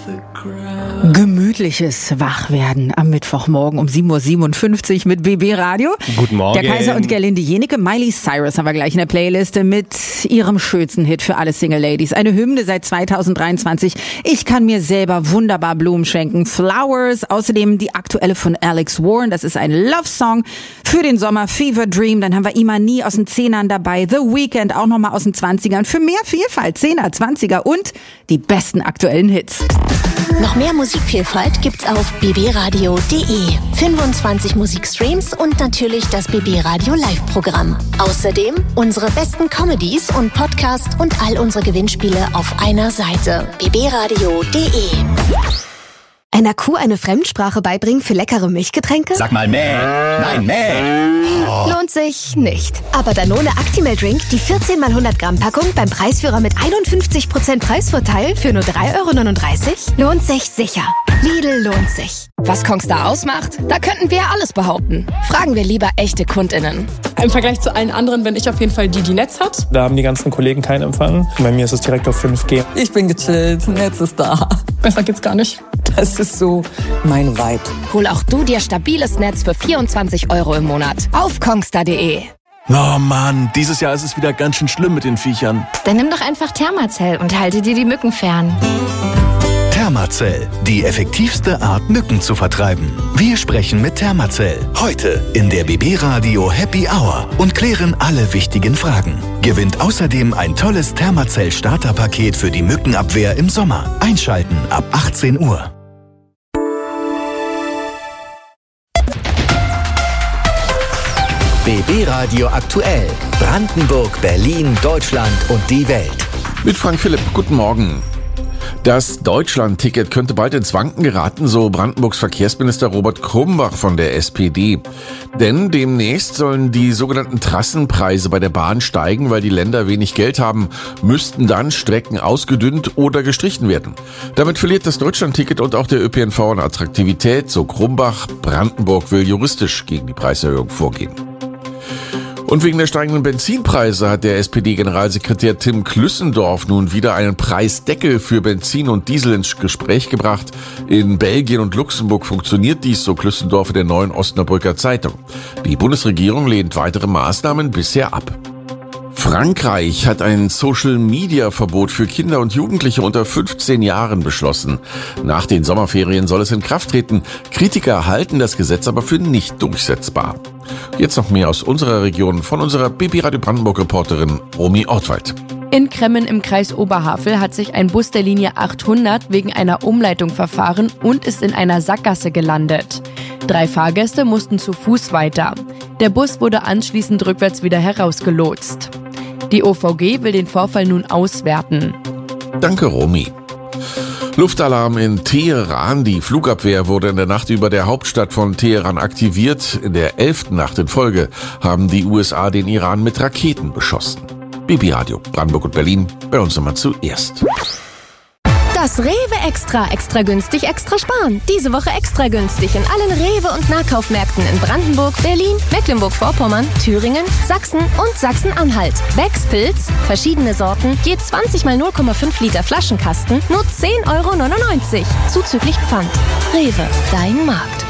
Gemütliches Wachwerden am Mittwochmorgen um 7.57 Uhr mit BB Radio. Guten Morgen. Der Kaiser und Gerlinde Jenike. Miley Cyrus haben wir gleich in der Playliste mit ihrem schönsten Hit für alle Single Ladies. Eine Hymne seit 2023. Ich kann mir selber wunderbar Blumen schenken. Flowers. Außerdem die aktuelle von Alex Warren. Das ist ein Love-Song für den Sommer. Fever Dream. Dann haben wir Imani aus den 10ern dabei. The Weeknd auch nochmal aus den 20ern. Für mehr Vielfalt. 10er, 20er und die besten aktuellen Hits. Noch mehr Musikvielfalt gibt's auf bbradio.de. 25 Musikstreams und natürlich das BB Radio Live-Programm. Außerdem unsere besten Comedies und Podcasts und all unsere Gewinnspiele auf einer Seite. bbradio.de. Einer Kuh eine Fremdsprache beibringen für leckere Milchgetränke? Sag mal mäh. Nein, mäh. Oh. Lohnt sich nicht. Aber Danone Actimel Drink, die 14 x 100 Gramm Packung beim Preisführer mit 51% Preisvorteil für nur 3,39 €? Lohnt sich sicher. Lidl lohnt sich. Was Kongstar ausmacht? Da könnten wir ja alles behaupten. Fragen wir lieber echte KundInnen. Im Vergleich zu allen anderen bin ich auf jeden Fall die Netz hat. Da haben die ganzen Kollegen keinen Empfang. Bei mir ist es direkt auf 5G. Ich bin gechillt, Netz ist da. Besser geht's gar nicht. Das ist so mein Vibe. Hol auch du dir stabiles Netz für 24 € im Monat. Auf kongstar.de. Oh Mann, dieses Jahr ist es wieder ganz schön schlimm mit den Viechern. Dann nimm doch einfach Thermacell und halte dir die Mücken fern. Thermacell, die effektivste Art, Mücken zu vertreiben. Wir sprechen mit Thermacell. Heute in der BB Radio Happy Hour und klären alle wichtigen Fragen. Gewinnt außerdem ein tolles Thermacell Starterpaket für die Mückenabwehr im Sommer. Einschalten ab 18 Uhr. BB Radio aktuell. Brandenburg, Berlin, Deutschland und die Welt. Mit Frank Philipp, guten Morgen. Das Deutschland-Ticket könnte bald ins Wanken geraten, so Brandenburgs Verkehrsminister Robert Krumbach von der SPD. Denn demnächst sollen die sogenannten Trassenpreise bei der Bahn steigen, weil die Länder wenig Geld haben, müssten dann Strecken ausgedünnt oder gestrichen werden. Damit verliert das Deutschland-Ticket und auch der ÖPNV an Attraktivität, so Krumbach. Brandenburg will juristisch gegen die Preiserhöhung vorgehen. Und wegen der steigenden Benzinpreise hat der SPD-Generalsekretär Tim Klüssendorf nun wieder einen Preisdeckel für Benzin und Diesel ins Gespräch gebracht. In Belgien und Luxemburg funktioniert dies, so Klüssendorf in der Neuen Osnabrücker Zeitung. Die Bundesregierung lehnt weitere Maßnahmen bisher ab. Frankreich hat ein Social-Media-Verbot für Kinder und Jugendliche unter 15 Jahren beschlossen. Nach den Sommerferien soll es in Kraft treten. Kritiker halten das Gesetz aber für nicht durchsetzbar. Jetzt noch mehr aus unserer Region von unserer BB Radio Brandenburg-Reporterin Romy Ortwald. In Kremmen im Kreis Oberhavel hat sich ein Bus der Linie 800 wegen einer Umleitung verfahren und ist in einer Sackgasse gelandet. 3 Fahrgäste mussten zu Fuß weiter. Der Bus wurde anschließend rückwärts wieder herausgelotst. Die OVG will den Vorfall nun auswerten. Danke, Romy. Luftalarm in Teheran. Die Flugabwehr wurde in der Nacht über der Hauptstadt von Teheran aktiviert. In der 11. Nacht in Folge haben die USA den Iran mit Raketen beschossen. BB Radio, Brandenburg und Berlin, bei uns immer zuerst. Das Rewe Extra günstig, extra sparen. Diese Woche extra günstig in allen Rewe- und Nahkaufmärkten in Brandenburg, Berlin, Mecklenburg-Vorpommern, Thüringen, Sachsen und Sachsen-Anhalt. Becks Pilz, verschiedene Sorten, je 20 x 0,5 Liter Flaschenkasten, nur 10,99 €. Zuzüglich Pfand. Rewe, dein Markt.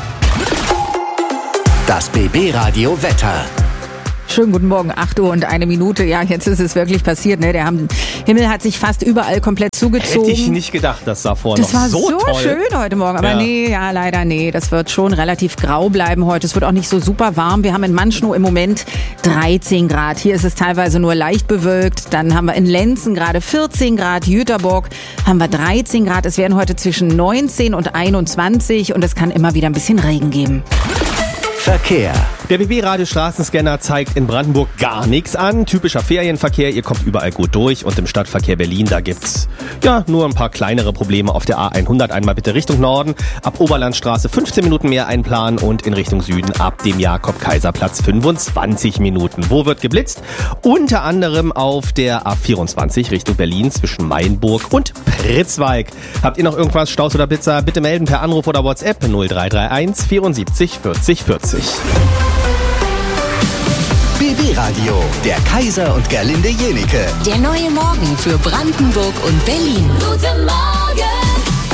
Das BB Radio Wetter. Schönen guten Morgen, 8:01 Uhr. Ja, jetzt ist es wirklich passiert. Ne? Der Himmel hat sich fast überall komplett zugezogen. Hätte ich nicht gedacht, dass davor das noch war so toll. Schön heute Morgen. Aber leider nee. Das wird schon relativ grau bleiben heute. Es wird auch nicht so super warm. Wir haben in Manschnow im Moment 13 Grad. Hier ist es teilweise nur leicht bewölkt. Dann haben wir in Lenzen gerade 14 Grad. Jüterbock haben wir 13 Grad. Es werden heute zwischen 19 und 21 und es kann immer wieder ein bisschen Regen geben. Verkehr. Der BB-Radio-Straßenscanner zeigt in Brandenburg gar nichts an. Typischer Ferienverkehr, ihr kommt überall gut durch. Und im Stadtverkehr Berlin, da gibt's nur ein paar kleinere Probleme auf der A100. Einmal bitte Richtung Norden, ab Oberlandstraße 15 Minuten mehr einplanen und in Richtung Süden ab dem Jakob-Kaiser-Platz 25 Minuten. Wo wird geblitzt? Unter anderem auf der A24 Richtung Berlin zwischen Mainburg und Pritzwalk. Habt ihr noch irgendwas, Staus oder Blitzer? Bitte melden per Anruf oder WhatsApp 0331 74 40 40. BB Radio, der Kaiser und Gerlinde Jenike. Der neue Morgen für Brandenburg und Berlin. Guten Morgen!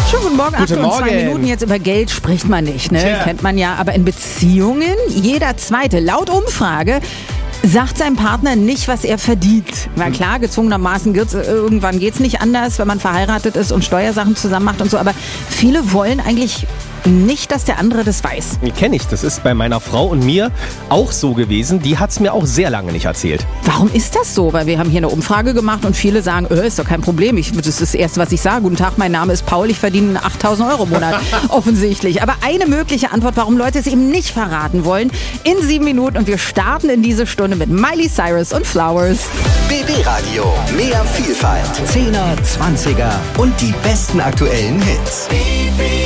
Morgen, Guten 8 und 2 Morgen. Minuten. Jetzt über Geld spricht man nicht, ne? Tja. Kennt man ja. Aber in Beziehungen, jeder Zweite, laut Umfrage, sagt seinem Partner nicht, was er verdient. Na klar, gezwungenermaßen irgendwann geht's nicht anders, wenn man verheiratet ist und Steuersachen zusammen macht und so. Aber viele wollen eigentlich nicht, dass der andere das weiß. Kenne ich. Das ist bei meiner Frau und mir auch so gewesen. Die hat's mir auch sehr lange nicht erzählt. Warum ist das so? Weil wir haben hier eine Umfrage gemacht und viele sagen, ist doch kein Problem. Das ist das Erste, was ich sage. Guten Tag, mein Name ist Paul, ich verdiene 8.000 Euro im Monat. Offensichtlich. Aber eine mögliche Antwort, warum Leute es eben nicht verraten wollen, in 7 Minuten. Und wir starten in diese Stunde mit Miley Cyrus und Flowers. BB Radio. Mehr Vielfalt. 10er, 20er und die besten aktuellen Hits.